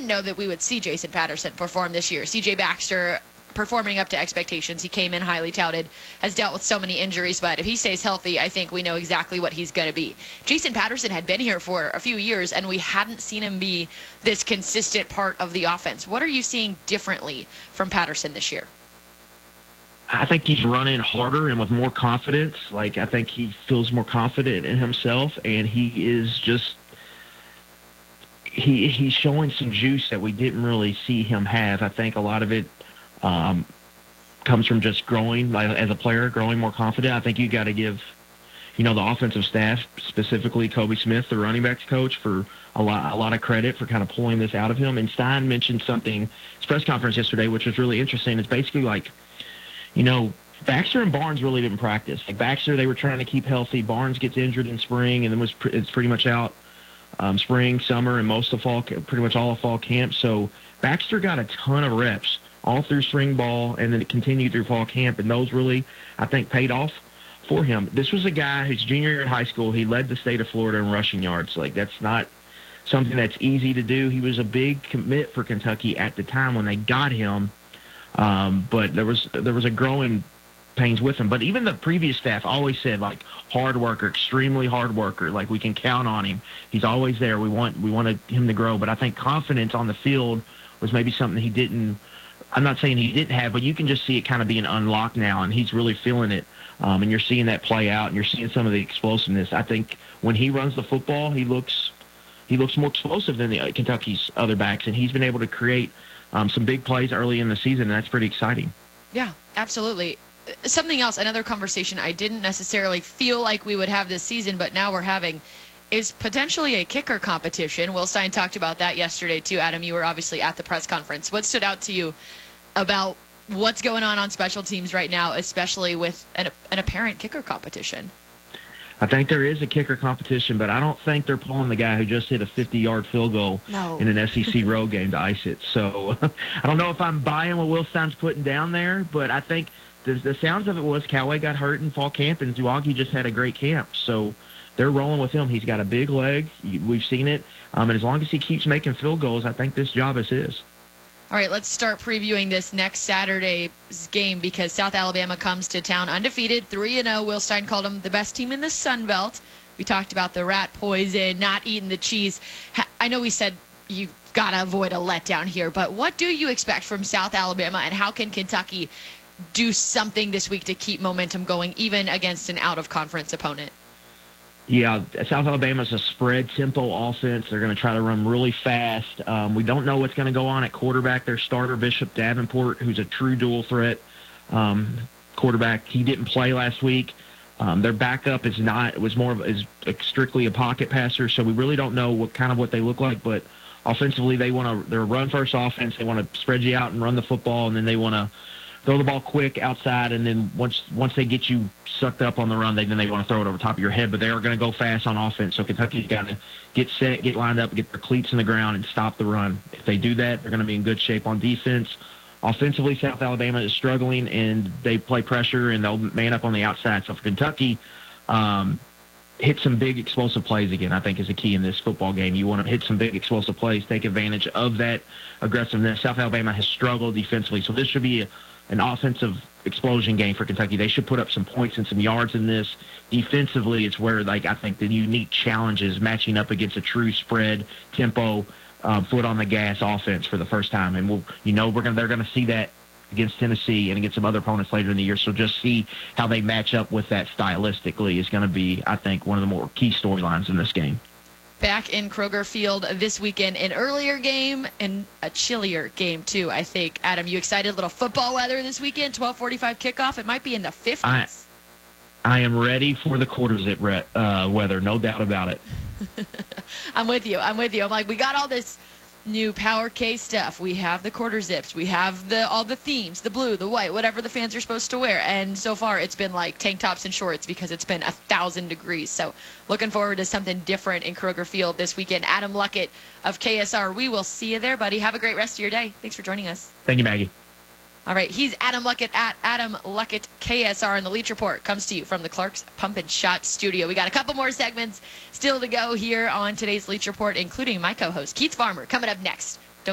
didn't know that we would see Jason Patterson perform this year. C.J. Baxter performing up to expectations. He came in highly touted, has dealt with so many injuries, but if he stays healthy, I think we know exactly what he's going to be. Jason Patterson had been here for a few years, and we hadn't seen him be this consistent part of the offense. What are you seeing differently from Patterson this year? I think he's running harder and with more confidence. Like, I think he feels more confident in himself, and he is just he's showing some juice that we didn't really see him have. I think a lot of it comes from just growing, like, as a player, growing more confident. I think you got to give, the offensive staff, specifically Kobe Smith, the running backs coach, for a lot of credit for kind of pulling this out of him. And Stein mentioned something, his press conference yesterday, which was really interesting. It's basically like, Baxter and Barnes really didn't practice. Like, Baxter, they were trying to keep healthy. Barnes gets injured in spring, and then it's pretty much out spring, summer, and most of fall, pretty much all of fall camp. So Baxter got a ton of reps all through spring ball, and then it continued through fall camp, and those really, I think, paid off for him. This was a guy whose junior year in high school, he led the state of Florida in rushing yards. Like, that's not something that's easy to do. He was a big commit for Kentucky at the time when they got him, but there was a growing pains with him. But even the previous staff always said, like, hard worker, extremely hard worker. Like, we can count on him. He's always there. We wanted him to grow. But I think confidence on the field was maybe something he didn't. I'm not saying he didn't have, but you can just see it kind of being unlocked now, and he's really feeling it. And you're seeing that play out, and you're seeing some of the explosiveness. I think when he runs the football, he looks more explosive than the Kentucky's other backs, and he's been able to create some big plays early in the season, and that's pretty exciting. Yeah, absolutely. Something else, another conversation I didn't necessarily feel like we would have this season, but now we're having, is potentially a kicker competition. Will Stein talked about that yesterday too. Adam, you were obviously at the press conference. What stood out to you about what's going on special teams right now, especially with an apparent kicker competition? I think there is a kicker competition, but I don't think they're pulling the guy who just hit a 50-yard field goal in an SEC road game to ice it. So I don't know if I'm buying what Will Stein's putting down there, but I think the sounds of it was Callaway got hurt in fall camp, and Zouagi just had a great camp. So they're rolling with him. He's got a big leg. We've seen it. And as long as he keeps making field goals, I think this job is his. All right, let's start previewing this next Saturday's game because South Alabama comes to town undefeated, 3-0. Will Stein called them the best team in the Sun Belt. We talked about the rat poison, not eating the cheese. I know we said you've got to avoid a letdown here, but what do you expect from South Alabama, and how can Kentucky do something this week to keep momentum going, even against an out-of-conference opponent? Yeah, South Alabama's a spread tempo offense. They're going to try to run really fast. We don't know what's going to go on at quarterback. Their starter, Bishop Davenport, who's a true dual threat quarterback. He didn't play last week. Their backup is strictly a pocket passer, so we really don't know what they look like. But offensively, they're a run-first offense. They want to spread you out and run the football, and then they want to throw the ball quick outside, and then once they get you sucked up on the run, then they want to throw it over top of your head. But they are going to go fast on offense, so Kentucky's got to get set, get lined up, get their cleats in the ground, and stop the run. If they do that, they're going to be in good shape on defense. Offensively, South Alabama is struggling, and they play pressure, and they'll man up on the outside. So for Kentucky, hit some big explosive plays again, I think, is the key in this football game. You want to hit some big explosive plays, take advantage of that aggressiveness. South Alabama has struggled defensively, so this should be an offensive explosion game for Kentucky. They should put up some points and some yards in this. Defensively, it's where, I think the unique challenge is matching up against a true spread, tempo, foot on the gas offense for the first time. And they're going to see that against Tennessee and against some other opponents later in the year. So just see how they match up with that stylistically is going to be, I think, one of the more key storylines in this game. Back in Kroger Field this weekend, an earlier game and a chillier game too, I think. Adam, you excited? A little football weather this weekend, 12:45 kickoff. It might be in the 50s. I am ready for the quarter zip weather, no doubt about it. I'm with you. I'm like, we got all this new Power K stuff. We have the quarter zips. We have all the themes, the blue, the white, whatever the fans are supposed to wear. And so far, it's been like tank tops and shorts because it's been 1,000 degrees. So looking forward to something different in Kroger Field this weekend. Adam Luckett of KSR, we will see you there, buddy. Have a great rest of your day. Thanks for joining us. Thank you, Maggie. All right, he's Adam Luckett at Adam Luckett KSR, and the Leach Report comes to you from the Clark's Pump and Shot Studio. We got a couple more segments still to go here on today's Leach Report, including my co-host Keith Farmer coming up next